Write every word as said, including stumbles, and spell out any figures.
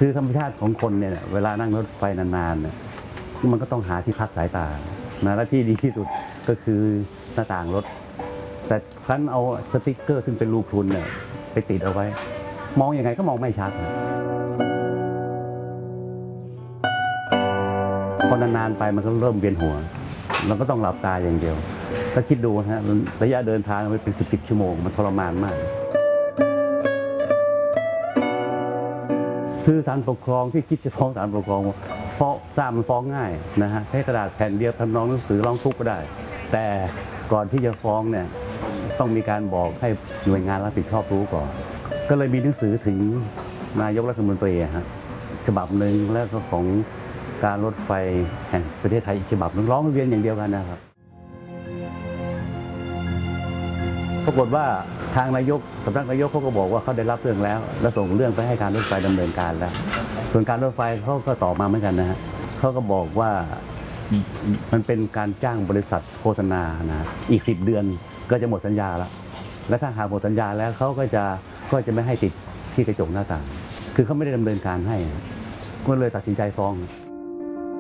คือธรรมชาติของคนเนี่ยเวลานั่งรถไฟนานๆเนี่ยมันก็ต้องหาที่พักสายตานะและที่ดีที่สุดก็คือหน้าต่างรถแต่ครั้นเอาสติ๊กเกอร์ซึ่งเป็นรูพรุนเนี่ยไปติดเอาไว้มองยังไงก็มองไม่ชัดพอนานๆไปมันก็เริ่มเวียนหัวเราก็ต้องหลับตาอย่างเดียวถ้าคิดดูนะฮะระยะเดินทางไปเป็นสิบชั่วโมงมันทรมานมากคือศาลปกครองที่คิดจะฟ้องศาลปกครองเพราะทราบมันฟ้องง่ายนะฮะใช้กระดาษแผ่นเดียวทำนองหนังสือร้องทุกข์ก็ได้แต่ก่อนที่จะฟ้องเนี่ยต้องมีการบอกให้หน่วยงานรับผิดชอบรู้ก่อนก็เลยมีหนังสือถึงนายกรัฐมนตรีฮะฉบับหนึ่งแล้วก็ของการรถไฟแห่งประเทศไทยอีกฉบับหนึ่งร้องเรียนอย่างเดียวกันนะครับปรากฏว่าทางนายกสำนักนายกเขาก็บอกว่าเขาได้รับเรื่องแล้วและส่งเรื่องไปให้การรถไฟดำเนินการแล้วส่วนการรถไฟเขาก็ตอบมาเหมือนกันนะฮะเขาก็บอกว่ามันเป็นการจ้างบริษัทโฆษณานะอีกสิบเดือนก็จะหมดสัญญาแล้วและถ้าหากหมดสัญญาแล้วเขาก็จะก็จะไม่ให้ติดที่กระจกหน้าต่างคือเขาไม่ได้ดำเนินการให้ก็เลยตัดสินใจฟ้อง